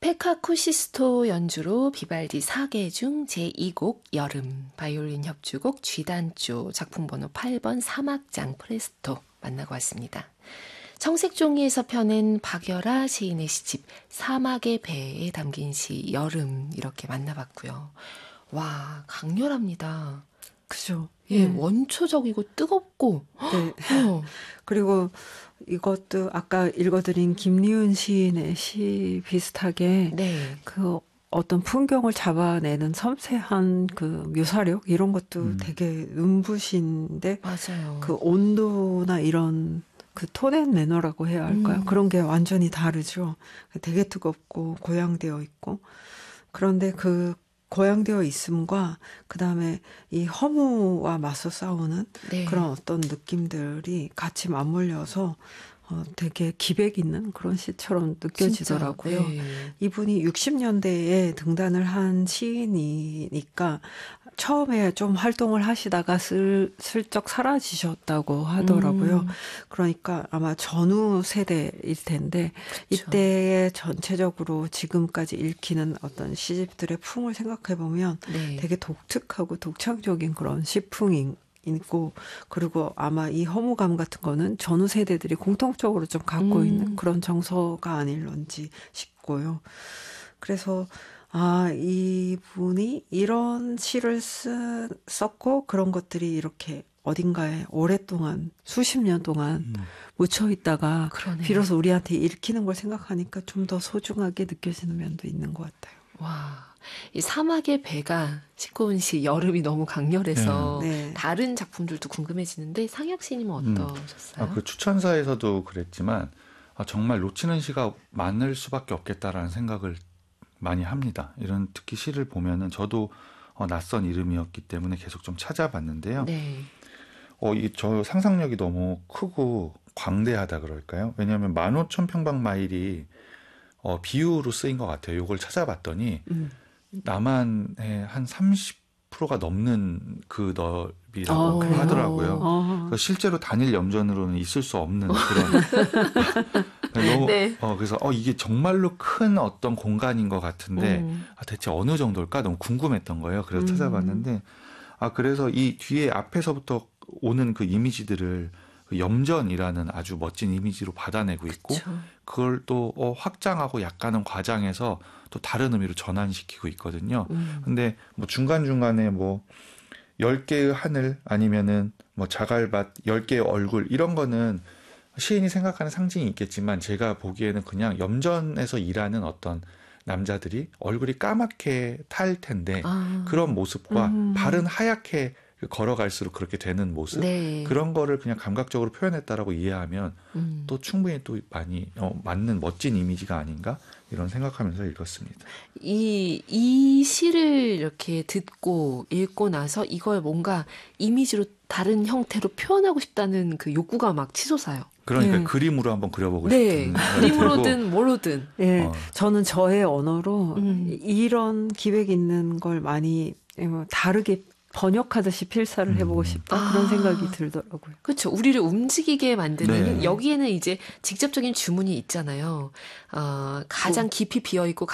페카 쿠시스토 연주로 비발디 4개 중 제2곡 여름, 바이올린 협주곡 G단조, 작품 번호 8번 사막장 프레스토 만나고 왔습니다. 청색종이에서 펴낸 박열아 시인의 시집 사막의 배에 담긴 시 여름 이렇게 만나봤고요. 와, 강렬합니다. 그죠. 예, 원초적이고 뜨겁고. 네. 그리고 이것도 아까 읽어드린 김리은 시인의 시 비슷하게 네. 그 어떤 풍경을 잡아내는 섬세한 그 묘사력 이런 것도 되게 눈부신데 맞아요. 그 온도나 이런 그 톤앤 매너라고 해야 할까요? 그런 게 완전히 다르죠. 되게 뜨겁고 고양되어 있고 그런데 그 고양되어 있음과 그다음에 이 허무와 맞서 싸우는 네. 그런 어떤 느낌들이 같이 맞물려서 되게 기백 있는 그런 시처럼 느껴지더라고요. 진짜, 네. 이분이 60년대에 등단을 한 시인이니까 처음에 좀 활동을 하시다가 슬쩍 사라지셨다고 하더라고요. 그러니까 아마 전후 세대일 텐데 그쵸. 이때의 전체적으로 지금까지 읽히는 어떤 시집들의 풍을 생각해 보면 네. 되게 독특하고 독창적인 그런 시풍이 있고 그리고 아마 이 허무감 같은 거는 전후 세대들이 공통적으로 좀 갖고 있는 그런 정서가 아닐런지 싶고요. 그래서 이분이 이런 시를 썼고 그런 것들이 이렇게 어딘가에 오랫동안 수십 년 동안 묻혀 있다가 그러네요. 비로소 우리한테 읽히는 걸 생각하니까 좀 더 소중하게 느껴지는 면도 있는 것 같아요. 와, 이 사막의 배가 싣고 온 시 여름이 너무 강렬해서 네. 다른 작품들도 궁금해지는데 상혁 씨님은 어떠셨어요? 그 추천사에서도 그랬지만 정말 놓치는 시가 많을 수밖에 없겠다라는 생각을 많이 합니다. 이런 특히 시를 보면은 저도 낯선 이름이었기 때문에 계속 좀 찾아봤는데요. 네. 저 상상력이 너무 크고 광대하다 그럴까요? 왜냐하면 15,000평방마일이 비유로 쓰인 것 같아요. 이걸 찾아봤더니 남한의 한 30%가 넘는 그 넓이라고 하더라고요. 그래서 실제로 단일 염전으로는 있을 수 없는 그런 너무 네. 그래서 이게 정말로 큰 어떤 공간인 것 같은데 대체 어느 정도일까 너무 궁금했던 거예요. 그래서 찾아봤는데 그래서 이 뒤에 앞에서부터 오는 그 이미지들을 그 염전이라는 아주 멋진 이미지로 받아내고 있고 그쵸. 그걸 또 확장하고 약간은 과장해서 또 다른 의미로 전환시키고 있거든요. 근데 뭐 중간중간에 뭐 10개의 하늘 아니면은 뭐 자갈밭 10개의 얼굴 이런 거는 시인이 생각하는 상징이 있겠지만 제가 보기에는 그냥 염전에서 일하는 어떤 남자들이 얼굴이 까맣게 탈 텐데 그런 모습과 발은 하얗게 걸어갈수록 그렇게 되는 모습 네. 그런 거를 그냥 감각적으로 표현했다라고 이해하면 또 충분히 또 많이 맞는 멋진 이미지가 아닌가 이런 생각하면서 읽었습니다. 이 시를 이렇게 듣고 읽고 나서 이걸 뭔가 이미지로 다른 형태로 표현하고 싶다는 그 욕구가 막 치솟아요. 그러니까 그림으로 한번 그려보고 네. 싶은 그림으로든 뭐로든. 예, 저는 저의 언어로 이런 기획 있는 걸 많이 다르게 번역하듯이 필사를 해보고 싶다 그런 생각이 들더라고요. 그렇죠. 우리를 움직이게 만드는 네. 여기에는 이제 직접적인 주문이 있잖아요. 가장 깊이 비어 있고